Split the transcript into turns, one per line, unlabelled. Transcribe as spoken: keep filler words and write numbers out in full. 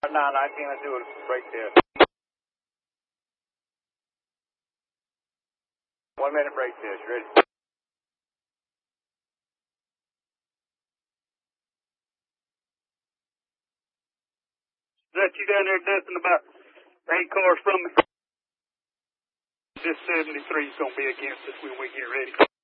nine nineteen, let's do a brake test. One minute brake test, ready?
Is that you down there dusting about eight cars from me? This seventy-three is going to be against us when we get ready.